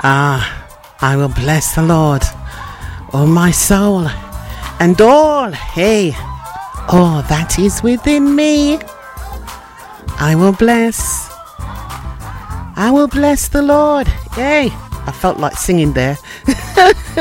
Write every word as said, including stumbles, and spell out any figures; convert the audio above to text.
Ah, I will bless the Lord, oh my soul, and all, hey, all that is within me. I will bless, I will bless the Lord. Yay, I felt like singing there.